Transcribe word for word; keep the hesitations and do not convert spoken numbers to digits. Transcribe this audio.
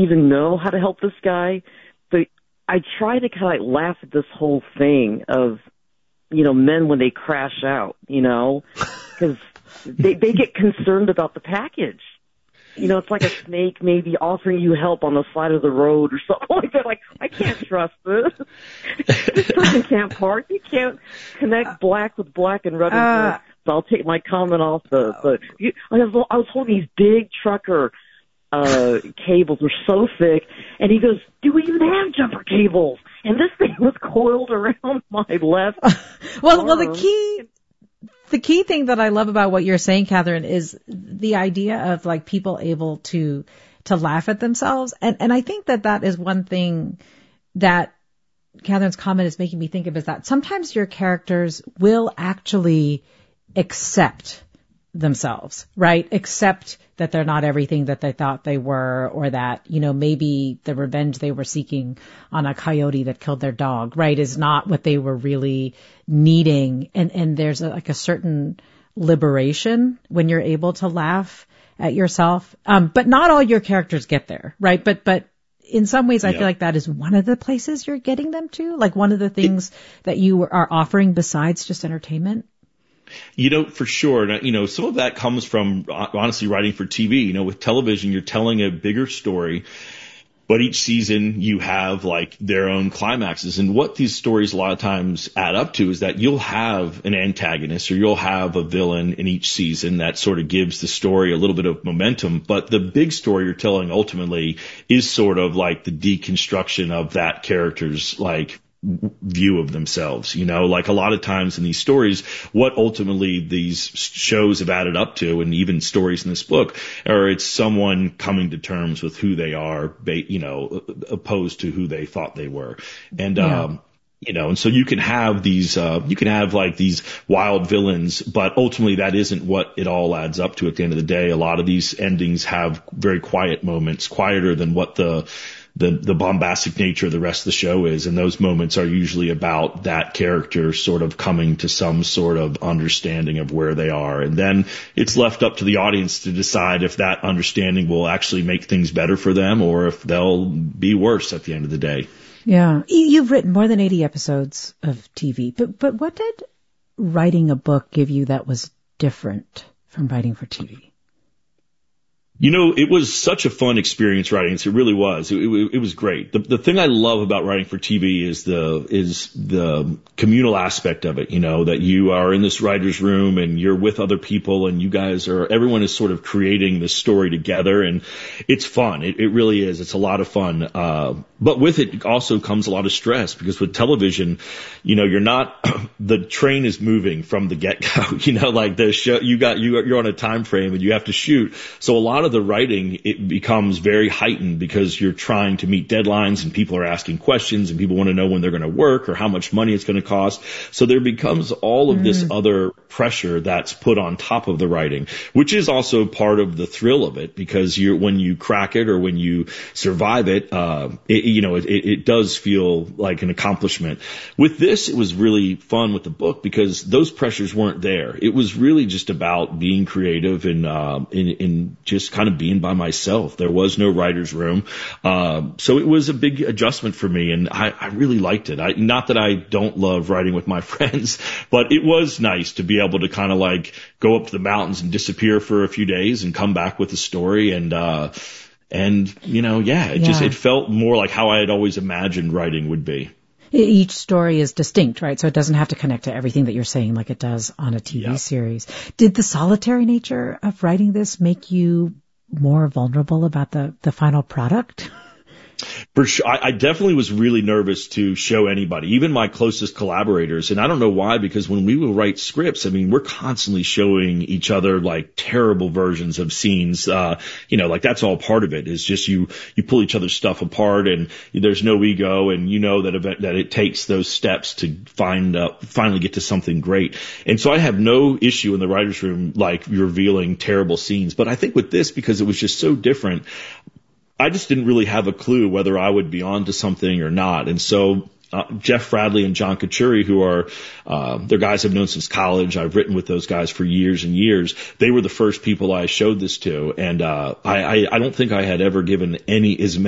even know how to help this guy. But I try to kind of like laugh at this whole thing of, you know, men when they crash out, you know, because they, they get concerned about the package. You know, it's like a snake maybe offering you help on the side of the road or something like that. Like, I can't trust this. This person can't park. You can't connect black with black and red with uh, red. So I'll take my comment off the, the you, I, was, I was holding these big trucker uh cables, were so thick, and he goes, do we even have jumper cables? And this thing was coiled around my left well, arm. Well, the key... The key thing that I love about what you're saying, Catherine, is the idea of like people able to to laugh at themselves. And and I think that that is one thing that Catherine's comment is making me think of, is that sometimes your characters will actually accept themselves, right? Accept that they're not everything that they thought they were, or that, you know, maybe the revenge they were seeking on a coyote that killed their dog, right, is not what they were really needing. And, and there's a, like a certain liberation when you're able to laugh at yourself. Um, but not all your characters get there, right? But, but in some ways, I yeah. feel like that is one of the places you're getting them to, like one of the things it, that you are offering besides just entertainment. You know, for sure. And, you know, some of that comes from honestly writing for T V. You know, with television, you're telling a bigger story, but each season you have like their own climaxes. And what these stories a lot of times add up to is that you'll have an antagonist or you'll have a villain in each season that sort of gives the story a little bit of momentum. But the big story you're telling ultimately is sort of like the deconstruction of that character's like view of themselves. You know, like a lot of times in these stories, what ultimately these shows have added up to, and even stories in this book, are it's someone coming to terms with who they are, you know, opposed to who they thought they were. And, yeah. um, you know, and so you can have these, uh, you can have like these wild villains, but ultimately that isn't what it all adds up to at the end of the day. A lot of these endings have very quiet moments, quieter than what the, the, the bombastic nature of the rest of the show is. And those moments are usually about that character sort of coming to some sort of understanding of where they are. And then it's left up to the audience to decide if that understanding will actually make things better for them or if they'll be worse at the end of the day. Yeah. You've written more than eighty episodes of T V, but, but what did writing a book give you that was different from writing for T V? You know, it was such a fun experience writing this. It really was. It, it, it was great. The, the thing I love about writing for T V is the is the communal aspect of it. You know, that you are in this writer's room and you're with other people, and you guys are everyone is sort of creating this story together, and it's fun. It, it really is. It's a lot of fun. Uh, but with it also comes a lot of stress, because with television, you know, you're not the train is moving from the get go. You know, like the show you got you you're on a time frame and you have to shoot. So a lot of the writing, it becomes very heightened because you're trying to meet deadlines and people are asking questions and people want to know when they're going to work or how much money it's going to cost. So there becomes all of mm. this other pressure that's put on top of the writing, which is also part of the thrill of it, because you're, when you crack it or when you survive it, uh, it you know, it, it does feel like an accomplishment. With this, it was really fun with the book because those pressures weren't there. It was really just about being creative and, uh, in, in just kind of being by myself. There was no writer's room. Uh, so it was a big adjustment for me, and I, I really liked it. I, not that I don't love writing with my friends, but it was nice to be able to kind of like go up to the mountains and disappear for a few days and come back with a story. And, uh, and, you know, yeah, it yeah. just, it felt more like how I had always imagined writing would be. Each story is distinct, right? So it doesn't have to connect to everything that you're saying like it does on a T V yeah. series. Did the solitary nature of writing this make you more vulnerable about the, the final product? For sure. I, I definitely was really nervous to show anybody, even my closest collaborators. And I don't know why, because when we will write scripts, I mean, we're constantly showing each other like terrible versions of scenes. Uh, you know, like that's all part of it. Is just you, you pull each other's stuff apart and there's no ego, and you know that event, that it takes those steps to find, uh, finally get to something great. And so I have no issue in the writer's room, like revealing terrible scenes. But I think with this, because it was just so different, I just didn't really have a clue whether I would be onto something or not. And so uh, Jeff Fradley and John Kachuri, who are, uh, they're guys I've known since college. I've written with those guys for years and years. They were the first people I showed this to. And uh, I, I, I don't think I had ever given any as many